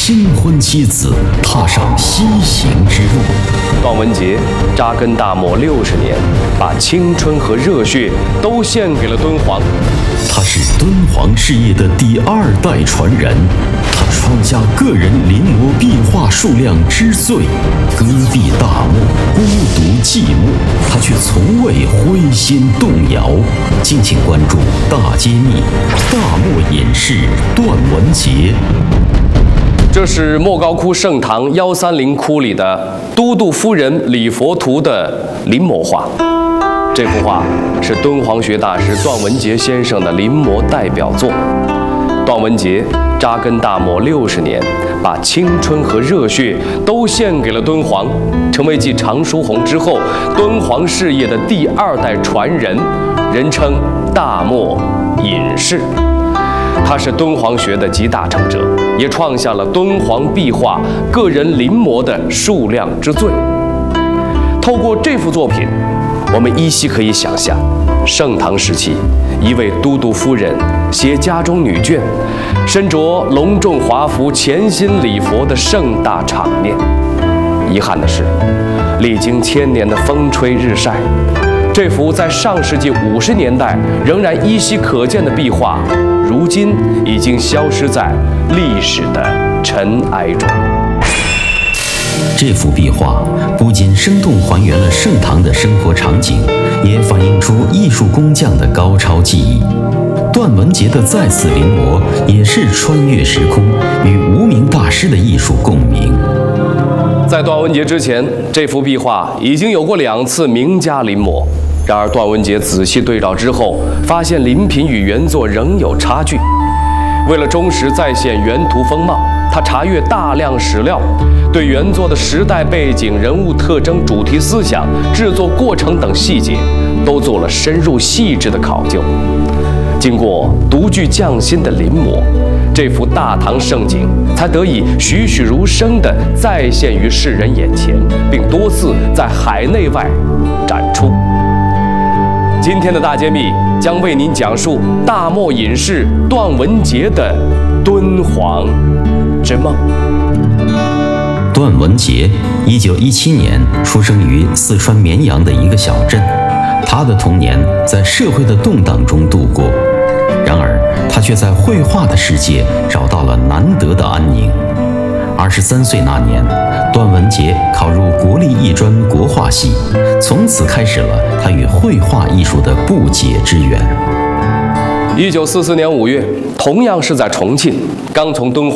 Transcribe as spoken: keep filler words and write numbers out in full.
新婚妻子踏上西行之路。 段文杰扎根大漠六十年，把青春和热血都献给了敦煌。 他是敦煌事业的第二代传人，他创下个人临摹壁画数量之最，戈壁大漠，孤独寂寞，他却从未灰心动摇。敬请关注大揭秘大漠隐士段文杰。 这是莫高窟圣堂幺三零窟里的都督夫人礼佛图的临摹画。这幅画是敦煌学大师段文杰先生的临摹代表作。段文杰扎根大漠六十年，把青春和热血都献给了敦煌，成为继常书鸿之后敦煌事业的第二代传人，人称大漠隐士。他是敦煌学的集大成者，也创下了敦煌壁画个人临摹的数量之最。透过这幅作品，我们依稀可以想象，盛唐时期一位都督夫人携家中女眷，身着隆重华服潜心礼佛的盛大场面。遗憾的是，历经千年的风吹日晒，这幅在上世纪五十年代仍然依稀可见的壁画，如今已经消失在历史的尘埃中。 这幅壁画不仅生动还原了盛唐的生活场景，也反映出艺术工匠的高超技艺。段文杰的再次临摹，也是穿越时空，与无名大师的艺术共鸣。 在段文杰之前，这幅壁画已经有过两次名家临摹。然而段文杰仔细对照之后，发现临品与原作仍有差距。为了忠实再现原图风貌，他查阅大量史料，对原作的时代背景、人物特征、主题思想、制作过程等细节都做了深入细致的考究。经过独具匠心的临摹，这幅大唐盛景才得以栩栩如生地再现于世人眼前，并多次在海内外展出。今天的大揭秘将为您讲述大漠隐士段文杰的敦煌之梦。 段文杰一九一七年出生于四川绵阳的一个小镇，他的童年在社会的动荡中度过，然而他却在绘画的世界找到了难得的安宁。二十三岁那年，段文杰考入国立艺专国画系，从此开始了他与绘画艺术的不解之缘。 一九四四年五月，同样是在重庆，刚从敦煌